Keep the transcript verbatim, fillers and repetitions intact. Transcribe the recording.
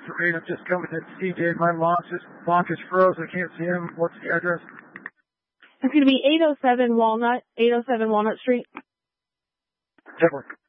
three. I'm just coming to C J. My launch is, launch is froze. I can't see him. What's the address? It's going to be eight oh seven Walnut, eight oh seven Walnut Street. Network.